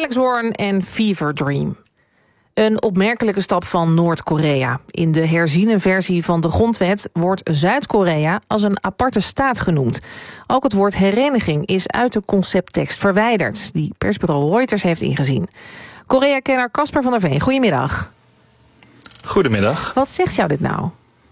Alex Warren en Fever Dream. Een opmerkelijke stap van Noord-Korea. In de herziene versie van de grondwet wordt Zuid-Korea als een aparte staat genoemd. Ook het woord hereniging is uit de concepttekst verwijderd, die persbureau Reuters heeft ingezien. Korea-kenner Casper van der Veen, goedemiddag. Goedemiddag. Wat zegt jou dit nou?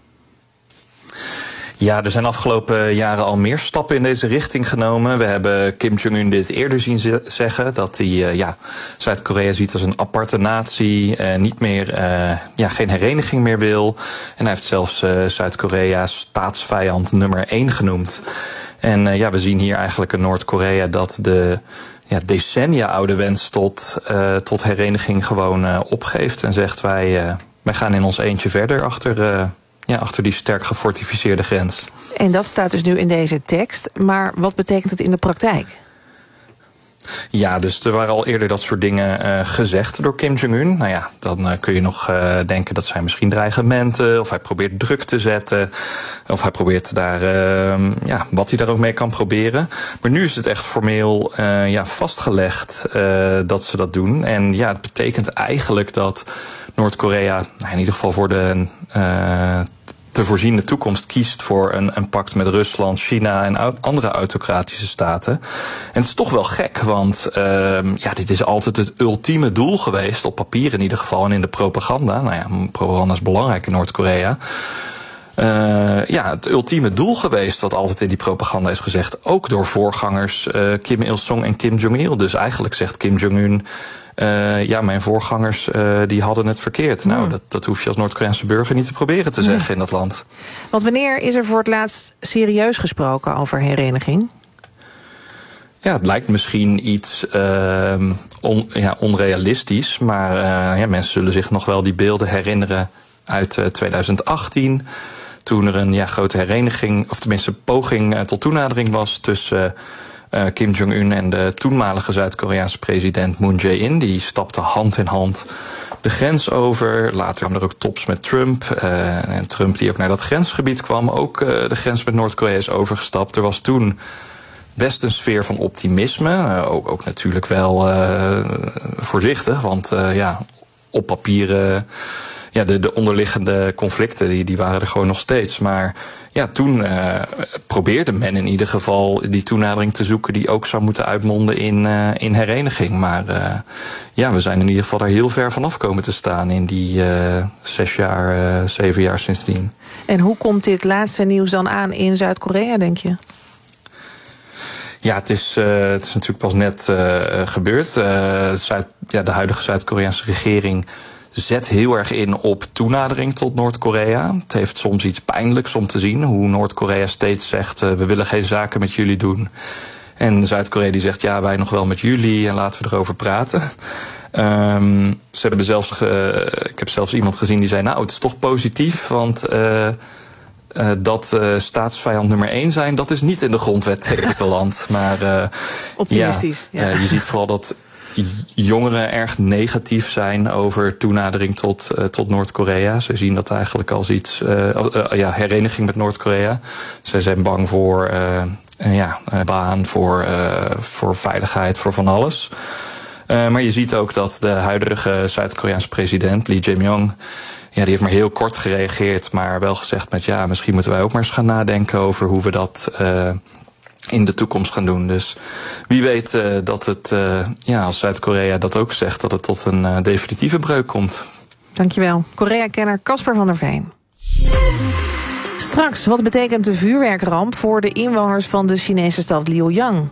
Ja, er zijn afgelopen jaren al meer stappen in deze richting genomen. We hebben Kim Jong-un dit eerder zien zeggen, dat hij Zuid-Korea ziet als een aparte natie, niet meer, geen hereniging meer wil. En hij heeft zelfs Zuid-Korea staatsvijand nummer 1 genoemd. En we zien hier eigenlijk een Noord-Korea dat de decennia oude wens tot hereniging gewoon opgeeft en zegt wij gaan in ons eentje verder achter die sterk gefortificeerde grens. En dat staat dus nu in deze tekst. Maar wat betekent het in de praktijk? Ja, dus er waren al eerder dat soort dingen gezegd door Kim Jong-un. Nou ja, dan kun je nog denken dat zijn misschien dreigementen, of hij probeert druk te zetten, of hij probeert daar wat hij daar ook mee kan proberen. Maar nu is het echt formeel vastgelegd dat ze dat doen. En ja, het betekent eigenlijk dat Noord-Korea, in ieder geval voor de te voorziene toekomst kiest voor een pact met Rusland, China en andere autocratische staten. En het is toch wel gek, want dit is altijd het ultieme doel geweest, op papier in ieder geval en in de propaganda. Nou ja, propaganda is belangrijk in Noord-Korea. Het ultieme doel geweest, wat altijd in die propaganda is gezegd, ook door voorgangers Kim Il-sung en Kim Jong-il. Dus eigenlijk zegt Kim Jong-un, mijn voorgangers die hadden het verkeerd. Nou, dat hoef je als Noord-Koreaanse burger niet te proberen te zeggen in dat land. Want wanneer is er voor het laatst serieus gesproken over hereniging? Ja, het lijkt misschien iets onrealistisch, maar mensen zullen zich nog wel die beelden herinneren uit 2018... toen er een grote hereniging, of tenminste poging tot toenadering was tussen Kim Jong-un en de toenmalige Zuid-Koreaanse president Moon Jae-in. Die stapte hand in hand de grens over. Later kwamen er ook tops met Trump. En Trump die ook naar dat grensgebied kwam. Ook de grens met Noord-Korea is overgestapt. Er was toen best een sfeer van optimisme. Ook natuurlijk wel voorzichtig, want op papier de onderliggende conflicten die waren er gewoon nog steeds. Maar toen probeerde men in ieder geval die toenadering te zoeken die ook zou moeten uitmonden in hereniging. Maar we zijn in ieder geval daar heel ver vanaf komen te staan in die 7 jaar sindsdien. En hoe komt dit laatste nieuws dan aan in Zuid-Korea, denk je? Ja, het is natuurlijk pas net gebeurd. De huidige Zuid-Koreaanse regering zet heel erg in op toenadering tot Noord-Korea. Het heeft soms iets pijnlijks om te zien hoe Noord-Korea steeds zegt, we willen geen zaken met jullie doen. En Zuid-Korea die zegt, wij nog wel met jullie en laten we erover praten. Ze hebben ik heb zelfs iemand gezien die zei, het is toch positief, want dat staatsvijand nummer 1 zijn, dat is niet in de grondwet tegen het land. Maar optimistisch. Je ziet vooral dat jongeren erg negatief zijn over toenadering tot Noord-Korea. Ze zien dat eigenlijk als iets, hereniging met Noord-Korea. Ze zijn bang voor baan, voor veiligheid, voor van alles. Maar je ziet ook dat de huidige Zuid-Koreaanse president, Lee Jae-myung, die heeft maar heel kort gereageerd, maar wel gezegd met misschien moeten wij ook maar eens gaan nadenken over hoe we dat in de toekomst gaan doen. Dus wie weet dat het, als Zuid-Korea dat ook zegt, dat het tot een definitieve breuk komt. Dankjewel. Korea-kenner Casper van der Veen. Straks, wat betekent de vuurwerkramp voor de inwoners van de Chinese stad Liuyang?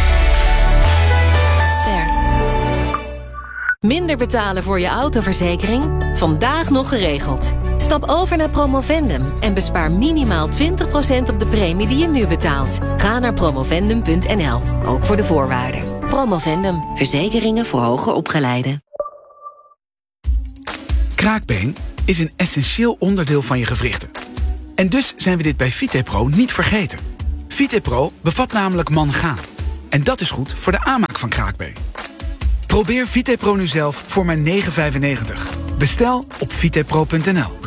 Minder betalen voor je autoverzekering? Vandaag nog geregeld. Stap over naar Promovendum en bespaar minimaal 20% op de premie die je nu betaalt. Ga naar promovendum.nl, ook voor de voorwaarden. Promovendum, verzekeringen voor hoger opgeleiden. Kraakbeen is een essentieel onderdeel van je gewrichten. En dus zijn we dit bij Vitepro niet vergeten. Vitepro bevat namelijk mangaan. En dat is goed voor de aanmaak van kraakbeen. Probeer Vitepro nu zelf voor maar €9,95. Bestel op vitepro.nl.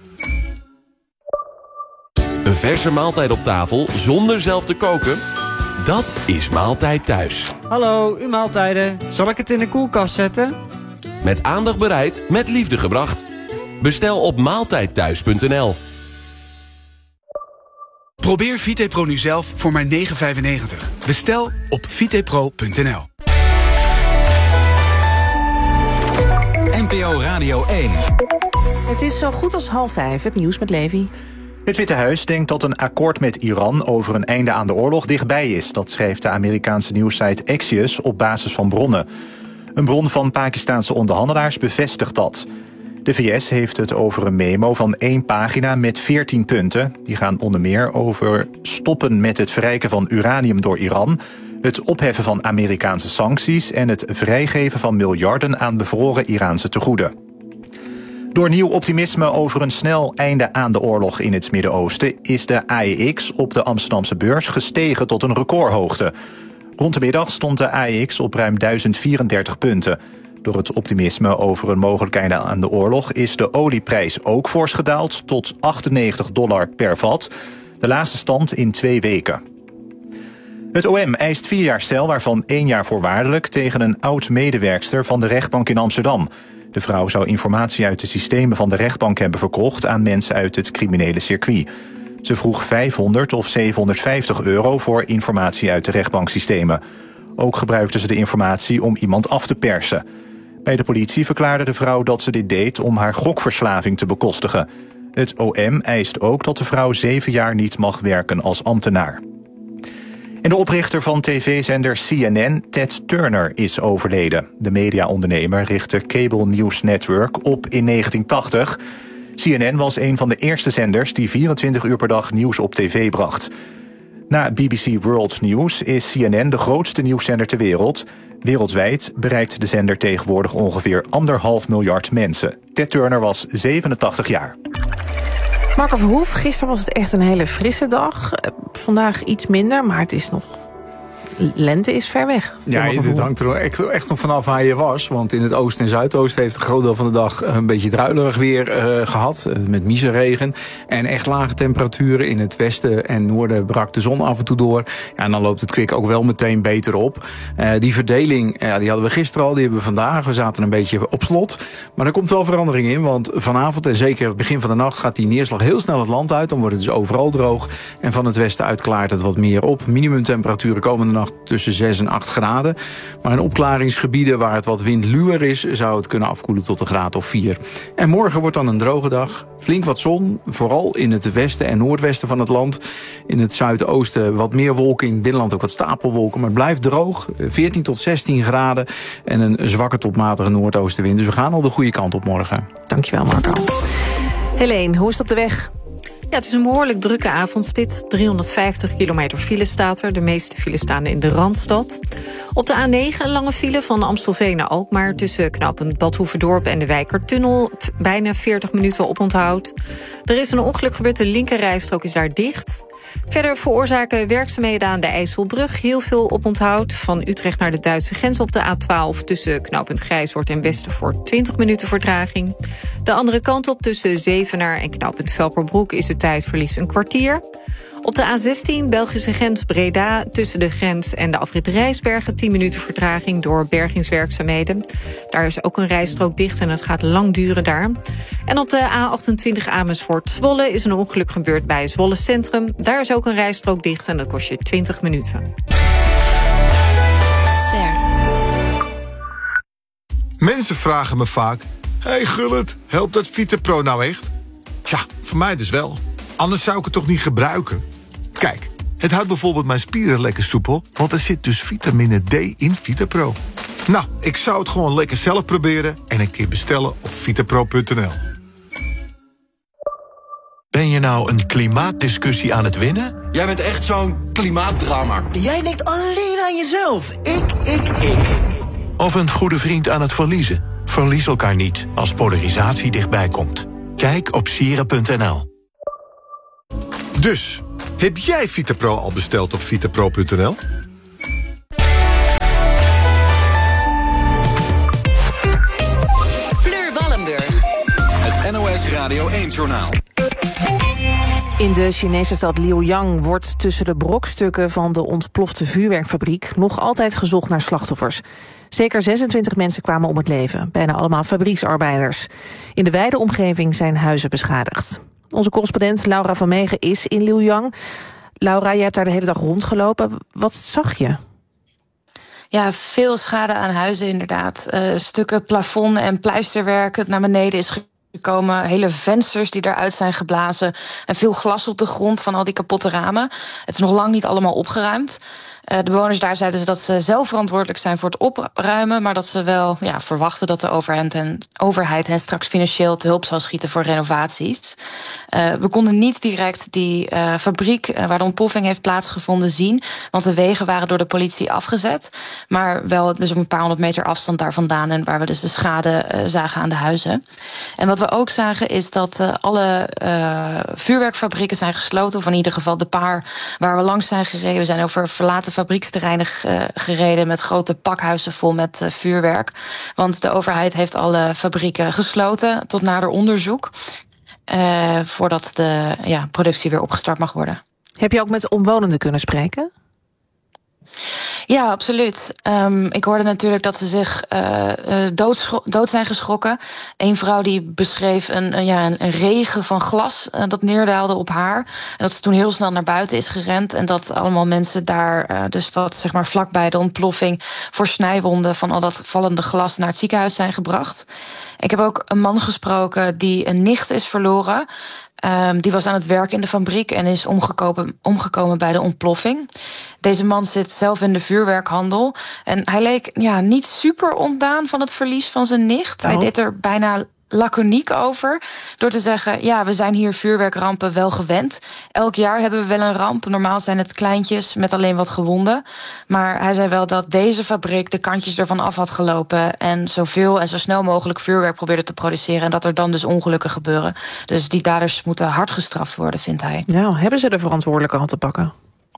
Een verse maaltijd op tafel zonder zelf te koken? Dat is Maaltijd Thuis. Hallo, uw maaltijden. Zal ik het in de koelkast zetten? Met aandacht bereid, met liefde gebracht. Bestel op maaltijdthuis.nl. Probeer VitePro nu zelf voor maar €9,95. Bestel op vitepro.nl. NPO Radio 1. Het is zo goed als 4:30, het nieuws met Levi. Het Witte Huis denkt dat een akkoord met Iran over een einde aan de oorlog dichtbij is. Dat schrijft de Amerikaanse nieuwssite Axios op basis van bronnen. Een bron van Pakistaanse onderhandelaars bevestigt dat. De VS heeft het over een memo van 1 pagina met 14 punten. Die gaan onder meer over stoppen met het verrijken van uranium door Iran, het opheffen van Amerikaanse sancties en het vrijgeven van miljarden aan bevroren Iraanse tegoeden. Door nieuw optimisme over een snel einde aan de oorlog in het Midden-Oosten is de AEX op de Amsterdamse beurs gestegen tot een recordhoogte. Rond de middag stond de AEX op ruim 1034 punten. Door het optimisme over een mogelijk einde aan de oorlog is de olieprijs ook fors gedaald tot $98 per vat. De laagste stand in 2 weken. Het OM eist 4 jaar cel, waarvan 1 jaar voorwaardelijk, tegen een oud-medewerkster van de rechtbank in Amsterdam. De vrouw zou informatie uit de systemen van de rechtbank hebben verkocht aan mensen uit het criminele circuit. Ze vroeg €500 of €750 voor informatie uit de rechtbanksystemen. Ook gebruikte ze de informatie om iemand af te persen. Bij de politie verklaarde de vrouw dat ze dit deed om haar gokverslaving te bekostigen. Het OM eist ook dat de vrouw 7 jaar niet mag werken als ambtenaar. En de oprichter van tv-zender CNN, Ted Turner, is overleden. De mediaondernemer richtte Cable News Network op in 1980. CNN was een van de eerste zenders die 24 uur per dag nieuws op tv bracht. Na BBC World News is CNN de grootste nieuwszender ter wereld. Wereldwijd bereikt de zender tegenwoordig ongeveer 1,5 miljard mensen. Ted Turner was 87 jaar. Marco Verhoef, gisteren was het echt een hele frisse dag. Vandaag iets minder, maar het is nog... Lente is ver weg. Ja, het hangt er echt nog vanaf waar je was. Want in het oosten en zuidoosten heeft een groot deel van de dag een beetje druilerig weer gehad. Met miseregen. En echt lage temperaturen. In het westen en noorden brak de zon af en toe door. Ja, en dan loopt het kwik ook wel meteen beter op. Die verdeling, die hadden we gisteren al. Die hebben we vandaag. We zaten een beetje op slot. Maar er komt wel verandering in. Want vanavond en zeker het begin van de nacht gaat die neerslag heel snel het land uit. Dan wordt het dus overal droog. En van het westen uit klaart het wat meer op. Minimumtemperaturen komende nacht tussen 6 en 8 graden. Maar in opklaringsgebieden waar het wat windluwer is, zou het kunnen afkoelen tot een graad of 4. En morgen wordt dan een droge dag. Flink wat zon, vooral in het westen en noordwesten van het land. In het zuidoosten wat meer wolken, in het binnenland ook wat stapelwolken. Maar het blijft droog, 14 tot 16 graden en een zwakke tot matige noordoostenwind. Dus we gaan al de goede kant op morgen. Dankjewel, Marco. Helene, hoe is het op de weg? Ja, het is een behoorlijk drukke avondspits. 350 kilometer file staat er. De meeste files staan in de Randstad. Op de A9 een lange file van Amstelveen naar Alkmaar... tussen knooppunt Bad Hoeverdorp en de Wijkertunnel. Bijna 40 minuten oponthoud. Er is een ongeluk gebeurd, de linkerrijstrook is daar dicht. Verder veroorzaken werkzaamheden aan de IJsselbrug heel veel oponthoud. Van Utrecht naar de Duitse grens op de A12... tussen knooppunt Grijzoord en Westervoort 20 minuten vertraging. De andere kant op tussen Zevenaar en knooppunt Velperbroek... is het tijdverlies een kwartier. Op de A16 Belgische grens Breda tussen de grens en de afrit Rijsbergen 10 minuten vertraging door bergingswerkzaamheden. Daar is ook een rijstrook dicht en het gaat lang duren daar. En op de A28 Amersfoort Zwolle is een ongeluk gebeurd bij Zwolle Centrum. Daar is ook een rijstrook dicht en dat kost je 20 minuten. Ster. Mensen vragen me vaak: hey Gullit, helpt dat VitePro nou echt? Tja, voor mij dus wel. Anders zou ik het toch niet gebruiken? Kijk, het houdt bijvoorbeeld mijn spieren lekker soepel... want er zit dus vitamine D in VitePro. Nou, ik zou het gewoon lekker zelf proberen... en een keer bestellen op vitepro.nl. Ben je nou een klimaatdiscussie aan het winnen? Jij bent echt zo'n klimaatdrama. Jij denkt alleen aan jezelf. Ik. Of een goede vriend aan het verliezen? Verlies elkaar niet als polarisatie dichtbij komt. Kijk op sieren.nl. Dus, heb jij VitePro al besteld op vitepro.nl? Fleur Wallenburg. Het NOS Radio 1-journaal. In de Chinese stad Liuyang wordt tussen de brokstukken van de ontplofte vuurwerkfabriek nog altijd gezocht naar slachtoffers. Zeker 26 mensen kwamen om het leven, bijna allemaal fabrieksarbeiders. In de wijde omgeving zijn huizen beschadigd. Onze correspondent Laura van Meegen is in Liuyang. Laura, je hebt daar de hele dag rondgelopen. Wat zag je? Ja, veel schade aan huizen inderdaad. Stukken plafond en pleisterwerk dat naar beneden is gekomen. Hele vensters die eruit zijn geblazen. En veel glas op de grond van al die kapotte ramen. Het is nog lang niet allemaal opgeruimd. De bewoners daar zeiden ze dat ze zelf verantwoordelijk zijn voor het opruimen, maar dat ze wel verwachten dat de overheid hen straks financieel te hulp zal schieten voor renovaties. We konden niet direct die fabriek waar de ontploffing heeft plaatsgevonden zien, want de wegen waren door de politie afgezet. Maar wel dus op een paar honderd meter afstand daar vandaan en waar we dus de schade zagen aan de huizen. En wat we ook zagen is dat alle vuurwerkfabrieken zijn gesloten, of in ieder geval de paar waar we langs zijn gereden. We zijn over verlaten fabrieksterreinen gereden met grote pakhuizen vol met vuurwerk. Want de overheid heeft alle fabrieken gesloten tot nader onderzoek. Voordat de productie weer opgestart mag worden. Heb je ook met omwonenden kunnen spreken? Ja, absoluut. Ik hoorde natuurlijk dat ze zich dood zijn geschrokken. Eén vrouw die beschreef een regen van glas dat neerdaalde op haar. En dat ze toen heel snel naar buiten is gerend. En dat allemaal mensen daar dus wat vlakbij de ontploffing voor snijwonden van al dat vallende glas naar het ziekenhuis zijn gebracht. Ik heb ook een man gesproken die een nicht is verloren. Die was aan het werk in de fabriek en is omgekomen bij de ontploffing. Deze man zit zelf in de vuurwerkhandel. En hij leek niet super ontdaan van het verlies van zijn nicht. Hij deed er bijna laconiek over door te zeggen, we zijn hier vuurwerkrampen wel gewend. Elk jaar hebben we wel een ramp. Normaal zijn het kleintjes met alleen wat gewonden. Maar hij zei wel dat deze fabriek de kantjes ervan af had gelopen en zoveel en zo snel mogelijk vuurwerk probeerde te produceren en dat er dan dus ongelukken gebeuren. Dus die daders moeten hard gestraft worden, vindt hij. Ja, hebben ze de verantwoordelijke hand te pakken?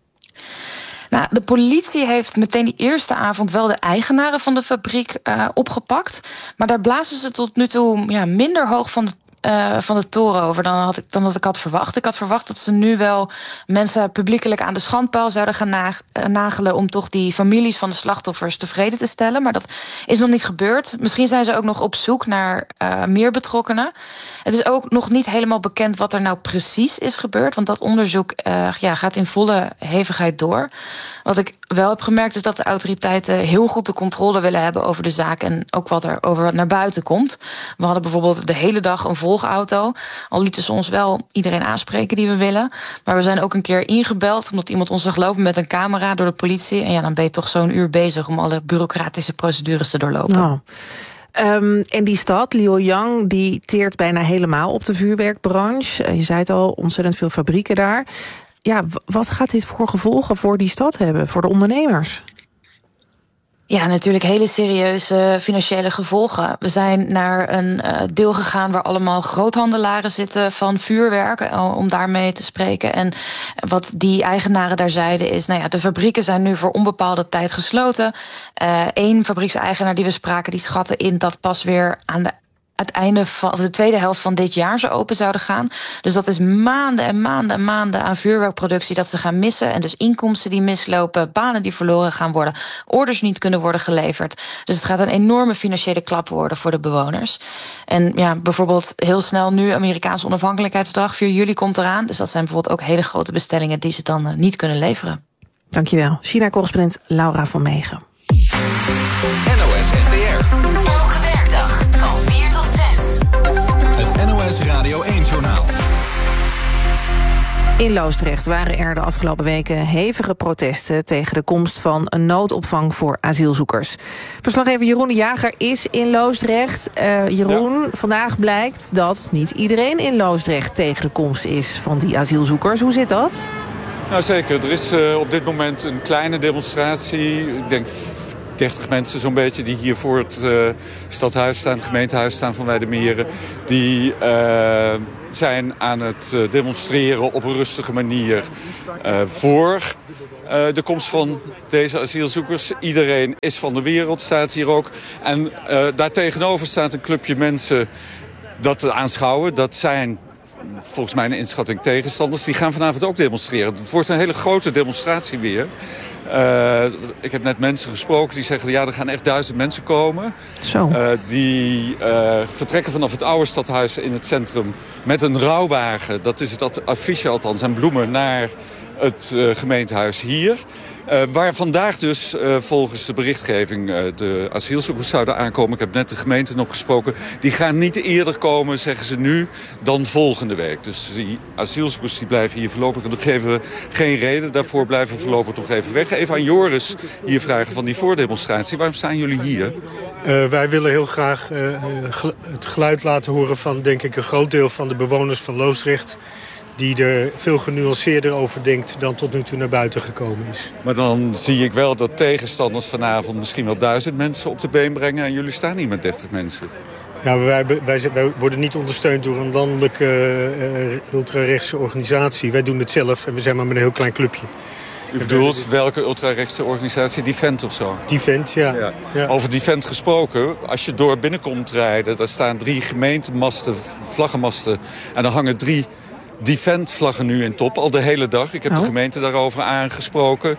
Nou, de politie heeft meteen die eerste avond wel de eigenaren van de fabriek opgepakt. Maar daar blazen ze tot nu toe minder hoog van de toren over dan dat ik had verwacht. Ik had verwacht dat ze nu wel mensen publiekelijk aan de schandpaal zouden gaan nagelen om toch die families van de slachtoffers tevreden te stellen. Maar dat is nog niet gebeurd. Misschien zijn ze ook nog op zoek naar meer betrokkenen. Het is ook nog niet helemaal bekend wat er nou precies is gebeurd, want dat onderzoek gaat in volle hevigheid door. Wat ik wel heb gemerkt is dat de autoriteiten heel goed de controle willen hebben over de zaak en ook wat naar buiten komt. We hadden bijvoorbeeld de hele dag een volgauto. Al lieten ze ons wel iedereen aanspreken die we willen. Maar we zijn ook een keer ingebeld omdat iemand ons zag lopen met een camera door de politie. En dan ben je toch zo'n uur bezig om alle bureaucratische procedures te doorlopen. Oh. En die stad, Liuyang, die teert bijna helemaal op de vuurwerkbranche. Je zei het al, ontzettend veel fabrieken daar. Ja, wat gaat dit voor gevolgen voor die stad hebben, voor de ondernemers? Ja, natuurlijk hele serieuze financiële gevolgen. We zijn naar een deel gegaan waar allemaal groothandelaren zitten van vuurwerk, om daarmee te spreken. En wat die eigenaren daar zeiden is, de fabrieken zijn nu voor onbepaalde tijd gesloten. Eén fabriekseigenaar die we spraken, die schatte in dat pas weer aan het einde van de tweede helft van dit jaar ze open zouden gaan. Dus dat is maanden en maanden en maanden aan vuurwerkproductie dat ze gaan missen. En dus inkomsten die mislopen, banen die verloren gaan worden, orders niet kunnen worden geleverd. Dus het gaat een enorme financiële klap worden voor de bewoners. En bijvoorbeeld heel snel nu, Amerikaanse onafhankelijkheidsdag, 4 juli komt eraan. Dus dat zijn bijvoorbeeld ook hele grote bestellingen die ze dan niet kunnen leveren. Dankjewel. China-correspondent Laura van Meegen. NOS NTR. Elke werkdag van 4 tot 6. Het NOS Radio 1-journaal. In Loosdrecht waren er de afgelopen weken hevige protesten tegen de komst van een noodopvang voor asielzoekers. Verslaggever Jeroen de Jager is in Loosdrecht. Jeroen, vandaag blijkt dat niet iedereen in Loosdrecht tegen de komst is van die asielzoekers. Hoe zit dat? Nou zeker, er is op dit moment een kleine demonstratie. Ik denk 30 mensen zo'n beetje die hier voor het stadhuis staan, het gemeentehuis staan van Weijdermeren. Die zijn aan het demonstreren op een rustige manier voor de komst van deze asielzoekers. Iedereen is van de wereld, staat hier ook. En daartegenover staat een clubje mensen dat aanschouwen. Dat zijn volgens mijn inschatting tegenstanders. Die gaan vanavond ook demonstreren. Het wordt een hele grote demonstratie weer. Ik heb net mensen gesproken die zeggen... ja, er gaan echt 1000 mensen komen. Zo. Die vertrekken vanaf het oude stadhuis in het centrum... met een rouwwagen, dat is het affiche althans... en bloemen naar het gemeentehuis hier... waar vandaag dus volgens de berichtgeving de asielzoekers zouden aankomen. Ik heb net de gemeente nog gesproken. Die gaan niet eerder komen, zeggen ze nu, dan volgende week. Dus die asielzoekers die blijven hier voorlopig. Dat geven we geen reden. Daarvoor blijven we voorlopig nog even weg. Even aan Joris hier vragen van die voordemonstratie. Waarom staan jullie hier? Wij willen heel graag het geluid laten horen van, denk ik, een groot deel van de bewoners van Loosdrecht... die er veel genuanceerder over denkt dan tot nu toe naar buiten gekomen is. Maar dan zie ik wel dat tegenstanders vanavond misschien wel 1000 mensen op de been brengen... en jullie staan hier met 30 mensen. Ja, wij worden niet ondersteund door een landelijke ultrarechtse organisatie. Wij doen het zelf en we zijn maar met een heel klein clubje. U bedoelt welke ultrarechtse organisatie? Divent of zo? Divent, ja. Over Divent gesproken, als je door binnenkomt rijden... daar staan 3 gemeentemasten, vlaggenmasten... en dan hangen 3... Divent-vlaggen nu in top, al de hele dag. Ik heb de gemeente daarover aangesproken.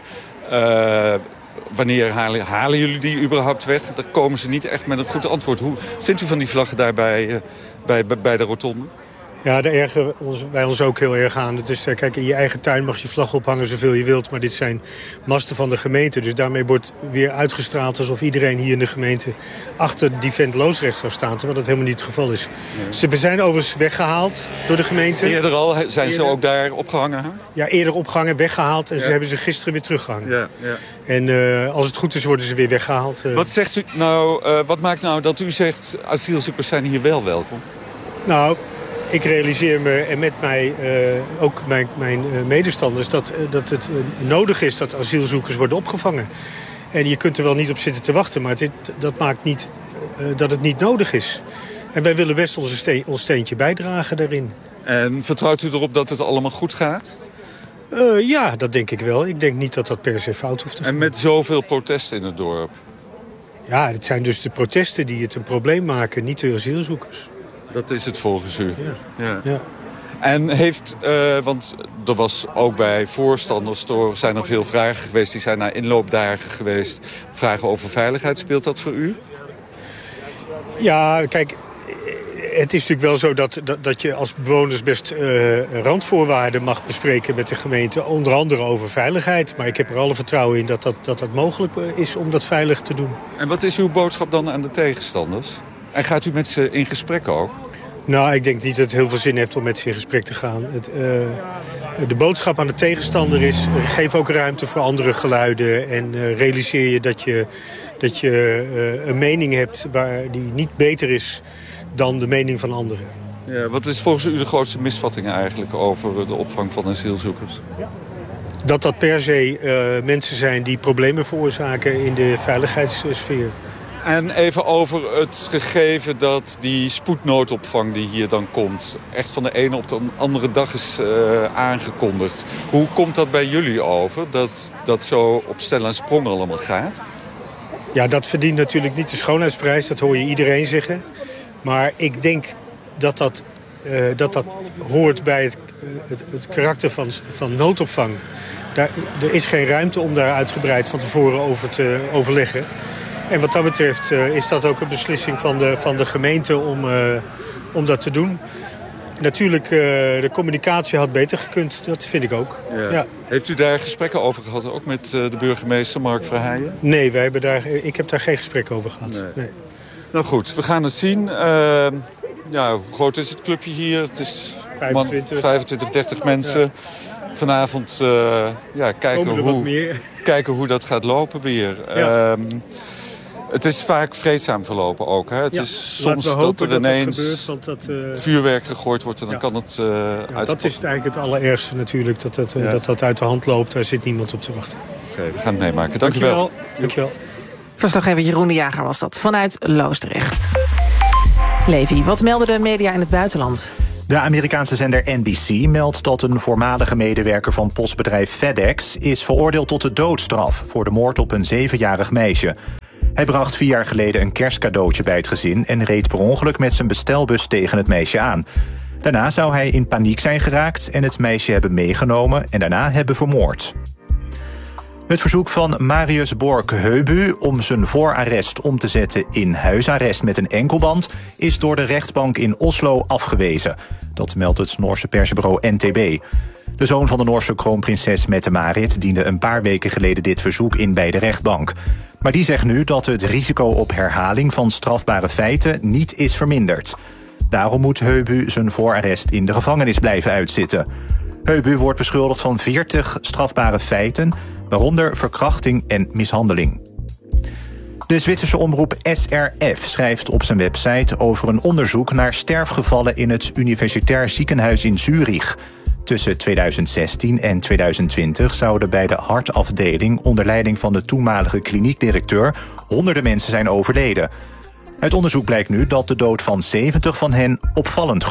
Wanneer halen jullie die überhaupt weg? Daar komen ze niet echt met een goed antwoord. Hoe vindt u van die vlaggen daar bij de rotonde? Ja, daar ergeren wij ons ook heel erg aan. Dus kijk, in je eigen tuin mag je vlag ophangen zoveel je wilt. Maar dit zijn masten van de gemeente. Dus daarmee wordt weer uitgestraald alsof iedereen hier in de gemeente achter Divent Loosdrecht zou staan. Terwijl dat helemaal niet het geval is. Nee. We zijn overigens weggehaald door de gemeente. Eerder al? Zijn ze ook daar opgehangen? Ja, eerder opgehangen, weggehaald. En ze hebben ze gisteren weer teruggehangen. Ja. En als het goed is, worden ze weer weggehaald. Wat zegt u nou? Wat maakt nou dat u zegt asielzoekers zijn hier wel welkom? Nou, ik realiseer me en met mij ook mijn medestanders dat het nodig is dat asielzoekers worden opgevangen. En je kunt er wel niet op zitten te wachten, maar dat maakt niet dat het niet nodig is. En wij willen best ons steentje bijdragen daarin. En vertrouwt u erop dat het allemaal goed gaat? Ja, dat denk ik wel. Ik denk niet dat dat per se fout hoeft te gaan. En met zoveel protesten in het dorp? Ja, het zijn dus de protesten die het een probleem maken, niet de asielzoekers. Dat is het volgens u? Ja. En want er was ook bij voorstanders, zijn er veel vragen geweest. Die zijn naar inloopdagen geweest. Vragen over veiligheid, speelt dat voor u? Ja, kijk, het is natuurlijk wel zo dat je als bewoners best randvoorwaarden mag bespreken met de gemeente. Onder andere over veiligheid. Maar ik heb er alle vertrouwen in dat mogelijk is om dat veilig te doen. En wat is uw boodschap dan aan de tegenstanders? En gaat u met ze in gesprek ook? Nou, ik denk niet dat het heel veel zin heeft om met ze in gesprek te gaan. De boodschap aan de tegenstander is, geef ook ruimte voor andere geluiden. En realiseer je dat je een mening hebt die niet beter is dan de mening van anderen. Ja, wat is volgens u de grootste misvatting eigenlijk over de opvang van asielzoekers? Dat per se mensen zijn die problemen veroorzaken in de veiligheidssfeer. En even over het gegeven dat die spoednoodopvang die hier dan komt... echt van de ene op de andere dag is aangekondigd. Hoe komt dat bij jullie over, dat zo op stel en sprong allemaal gaat? Ja, dat verdient natuurlijk niet de schoonheidsprijs, dat hoor je iedereen zeggen. Maar ik denk dat hoort bij het karakter van noodopvang. Er is geen ruimte om daar uitgebreid van tevoren over te overleggen. En wat dat betreft is dat ook een beslissing van de gemeente om dat te doen. Natuurlijk, de communicatie had beter gekund, dat vind ik ook. Ja. Heeft u daar gesprekken over gehad, ook met de burgemeester Mark Verheijen? Nee, ik heb daar geen gesprek over gehad. Nee. Nou goed, we gaan het zien. Hoe groot is het clubje hier? Het is 25, 30 mensen. Ja. Vanavond kijken hoe dat gaat lopen weer. Ja. Het is vaak vreedzaam verlopen ook. Hè? Het is soms dat er ineens vuurwerk gegooid wordt en dan kan het uit. Dat is eigenlijk het allerergste natuurlijk, dat uit de hand loopt. Daar zit niemand op te wachten. Oké, we gaan het meemaken. Dank u wel. Verslaggever Jeroen de Jager was dat, vanuit Loosdrecht. Levi, wat melden de media in het buitenland? De Amerikaanse zender NBC meldt dat een voormalige medewerker van postbedrijf FedEx is veroordeeld tot de doodstraf voor de moord op een 7-jarig meisje. Hij bracht 4 jaar geleden een kerstcadeautje bij het gezin en reed per ongeluk met zijn bestelbus tegen het meisje aan. Daarna zou hij in paniek zijn geraakt en het meisje hebben meegenomen en daarna hebben vermoord. Het verzoek van Marius Borg-Heubu om zijn voorarrest om te zetten in huisarrest met een enkelband is door de rechtbank in Oslo afgewezen. Dat meldt het Noorse persbureau NTB. De zoon van de Noorse kroonprinses Mette-Marit diende een paar weken geleden dit verzoek in bij de rechtbank. Maar die zegt nu dat het risico op herhaling van strafbare feiten niet is verminderd. Daarom moet Heubu zijn voorarrest in de gevangenis blijven uitzitten. Heubu wordt beschuldigd van 40 strafbare feiten, waaronder verkrachting en mishandeling. De Zwitserse omroep SRF schrijft op zijn website over een onderzoek naar sterfgevallen in het Universitair Ziekenhuis in Zurich. Tussen 2016 en 2020 zouden bij de hartafdeling onder leiding van de toenmalige kliniekdirecteur honderden mensen zijn overleden. Uit onderzoek blijkt nu dat de dood van 70 van hen opvallend